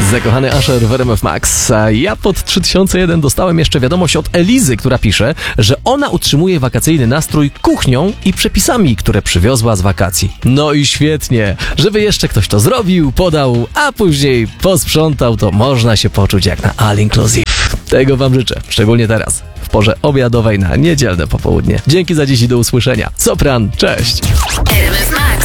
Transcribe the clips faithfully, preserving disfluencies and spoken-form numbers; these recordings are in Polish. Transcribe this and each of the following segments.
Zakochany Usher w R M F Max. A ja pod trzy tysiące jeden dostałem jeszcze wiadomość od Elizy, która pisze, że ona utrzymuje wakacyjny nastrój kuchnią i przepisami, które przywiozła z wakacji. No i świetnie, żeby jeszcze ktoś to zrobił, podał, a później posprzątał, to można się poczuć jak na all inclusive. Tego wam życzę, szczególnie teraz, w porze obiadowej na niedzielne popołudnie. Dzięki za dziś i do usłyszenia. Sopran, cześć! R M F Max.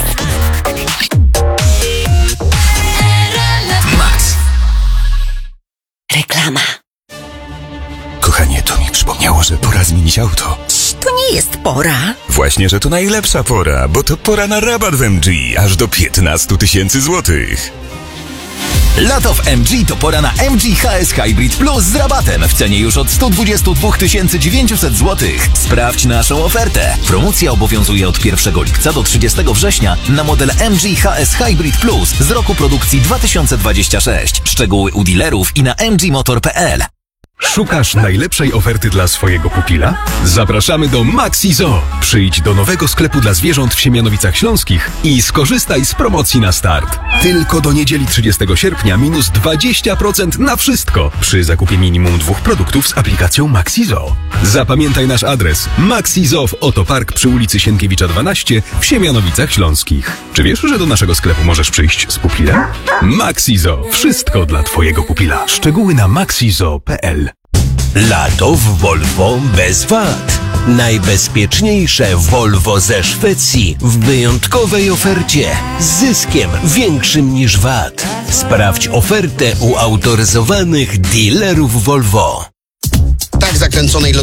Max. Reklama. Kochanie, to mi przypomniało, że pora zmienić auto. To nie jest pora. Właśnie, że to najlepsza pora, bo to pora na rabat w M G, aż do piętnaście tysięcy złotych. Lato w M G to pora na M G H S Hybrid Plus z rabatem w cenie już od sto dwadzieścia dwa tysiące dziewięćset złotych. Sprawdź naszą ofertę. Promocja obowiązuje od pierwszego lipca do trzydziestego września na model M G H S Hybrid Plus z roku produkcji dwa tysiące dwudziestego szóstego. Szczegóły u dealerów i na m g motor kropka p l. Szukasz najlepszej oferty dla swojego pupila? Zapraszamy do Maxi Zoo. Przyjdź do nowego sklepu dla zwierząt w Siemianowicach Śląskich i skorzystaj z promocji na start. Tylko do niedzieli trzydziestego sierpnia minus dwadzieścia procent na wszystko przy zakupie minimum dwóch produktów z aplikacją Maxi Zoo. Zapamiętaj nasz adres: Maxi Zoo w Oto Park przy ulicy Sienkiewicza dwanaście w Siemianowicach Śląskich. Czy wiesz, że do naszego sklepu możesz przyjść z pupilem? Maxi Zoo. Wszystko dla twojego pupila. Szczegóły na maxi zoo kropka p l. Lato w Volvo bez V A T. Najbezpieczniejsze Volvo ze Szwecji w wyjątkowej ofercie z zyskiem większym niż V A T. Sprawdź ofertę u autoryzowanych dealerów Volvo. Tak zakręconej